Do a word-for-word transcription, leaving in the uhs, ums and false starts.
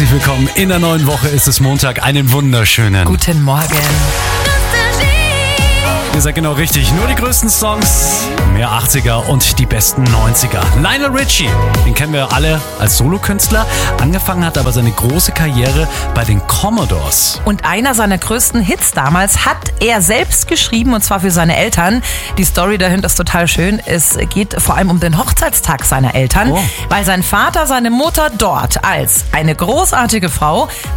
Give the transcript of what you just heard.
herzlich willkommen. In der neuen Woche ist es Montag. Einen wunderschönen Guten Morgen. Ihr seid genau richtig. Nur die größten Songs, mehr achtziger und die besten neunziger. Lionel Richie, den kennen wir alle als Solokünstler. Angefangen hat aber seine große Karriere bei den Commodores. Und einer seiner größten Hits damals hat er selbst geschrieben, und zwar für seine Eltern. Die Story dahinter ist total schön. Es geht vor allem um den Hochzeitstag seiner Eltern, Oh. weil sein Vater seine Mutter dort als eine großartige Frau